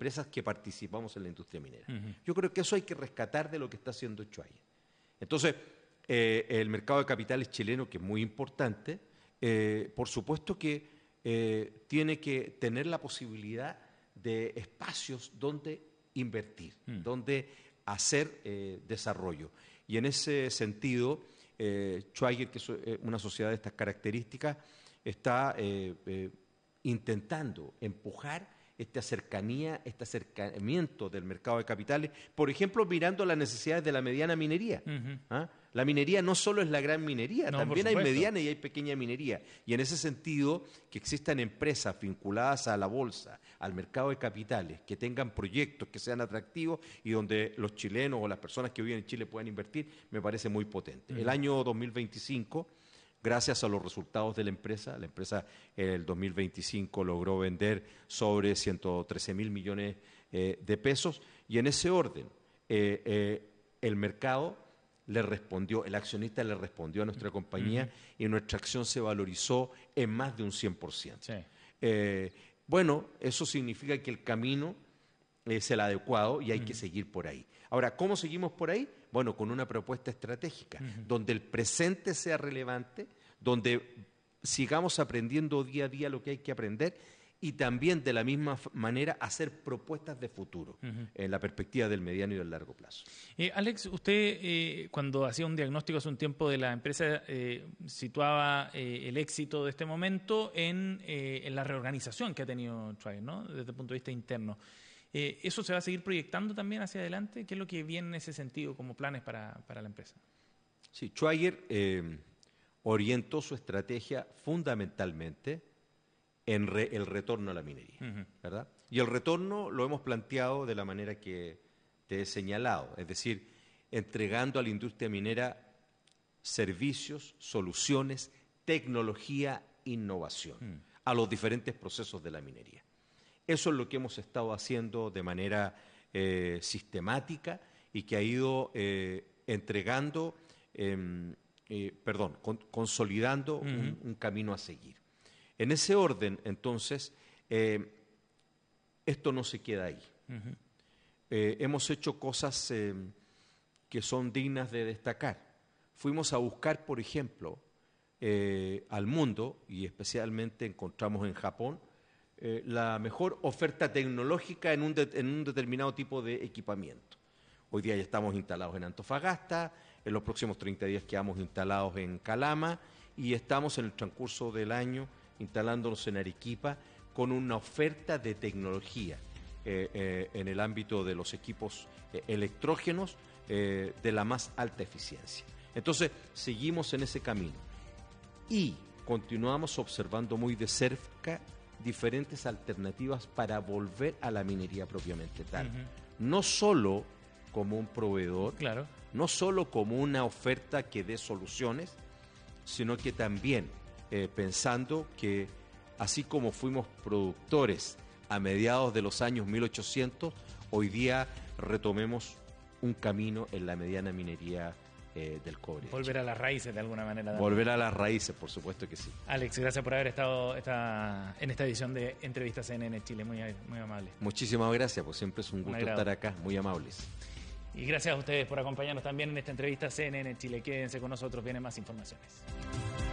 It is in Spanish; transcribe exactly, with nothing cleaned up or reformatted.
empresas que participamos en la industria minera. Uh-huh. Yo creo que eso hay que rescatar de lo que está haciendo Schwaiger. Entonces, eh, el mercado de capitales chileno, que es muy importante, eh, por supuesto que eh, tiene que tener la posibilidad de espacios donde invertir, uh-huh. donde hacer eh, desarrollo. Y en ese sentido, eh, Schwaiger, que es una sociedad de estas características, está eh, eh, intentando empujar esta cercanía, este acercamiento del mercado de capitales, por ejemplo, mirando las necesidades de la mediana minería. Uh-huh. ¿Ah? La minería no solo es la gran minería, no, también hay mediana y hay pequeña minería. Y en ese sentido, que existan empresas vinculadas a la bolsa, al mercado de capitales, que tengan proyectos que sean atractivos y donde los chilenos o las personas que viven en Chile puedan invertir, me parece muy potente. Uh-huh. El año dos mil veinticinco... Gracias a los resultados de la empresa, la empresa en el dos mil veinticinco logró vender sobre ciento trece mil millones eh, de pesos y en ese orden eh, eh, el mercado le respondió, el accionista le respondió a nuestra compañía uh-huh. y nuestra acción se valorizó en más de un cien por ciento. Sí. Eh, bueno, eso significa que el camino es el adecuado y hay uh-huh. que seguir por ahí. Ahora, ¿cómo seguimos por ahí? Bueno, con una propuesta estratégica, uh-huh. donde el presente sea relevante, donde sigamos aprendiendo día a día lo que hay que aprender y también de la misma manera hacer propuestas de futuro uh-huh. en la perspectiva del mediano y del largo plazo. Eh, Alex, usted eh, cuando hacía un diagnóstico hace un tiempo de la empresa eh, situaba eh, el éxito de este momento en, eh, en la reorganización que ha tenido Schwaiger, ¿no? Desde el punto de vista interno. Eh, ¿Eso se va a seguir proyectando también hacia adelante? ¿Qué es lo que viene en ese sentido como planes para, para la empresa? Sí, Schwaiger eh, orientó su estrategia fundamentalmente en re, el retorno a la minería, uh-huh. ¿verdad? Y el retorno lo hemos planteado de la manera que te he señalado, es decir, entregando a la industria minera servicios, soluciones, tecnología, innovación uh-huh. a los diferentes procesos de la minería. Eso es lo que hemos estado haciendo de manera eh, sistemática y que ha ido eh, entregando, eh, eh, perdón, con, consolidando uh-huh. un, un camino a seguir. En ese orden, entonces, eh, esto no se queda ahí. Uh-huh. Eh, hemos hecho cosas eh, que son dignas de destacar. Fuimos a buscar, por ejemplo, eh, al mundo, y especialmente encontramos en Japón, Eh, la mejor oferta tecnológica en un, de, en un determinado tipo de equipamiento. Hoy día ya estamos instalados en Antofagasta, en los próximos treinta días quedamos instalados en Calama y estamos en el transcurso del año instalándonos en Arequipa con una oferta de tecnología eh, eh, en el ámbito de los equipos eh, electrógenos eh, de la más alta eficiencia. Entonces, seguimos en ese camino y continuamos observando muy de cerca diferentes alternativas para volver a la minería propiamente tal. Uh-huh. No solo como un proveedor, claro. no solo como una oferta que dé soluciones, sino que también eh, pensando que así como fuimos productores a mediados de los años mil ochocientos, hoy día retomemos un camino en la mediana minería Eh, del cobre. Volver a las raíces de alguna manera. Volver a las raíces, por supuesto que sí. Alex, gracias por haber estado esta, en esta edición de Entrevistas C N N Chile, muy, muy amable. Muchísimas gracias, pues siempre es un gusto estar acá, muy amables. Y gracias a ustedes por acompañarnos también en esta entrevista C N N Chile. Quédense con nosotros, vienen más informaciones.